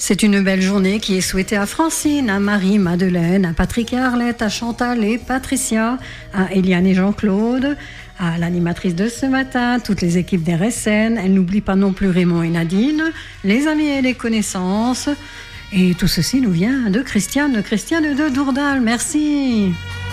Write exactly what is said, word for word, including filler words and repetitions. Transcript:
C'est une belle journée qui est souhaitée à Francine, à Marie, Madeleine, à Patrick et Arlette, à Chantal et Patricia, à Eliane et Jean-Claude, à l'animatrice de ce matin, toutes les équipes des R S N. Elle n'oublie pas non plus Raymond et Nadine, les amis et les connaissances. Et tout ceci nous vient de Christiane, Christiane de Dourdal. Merci.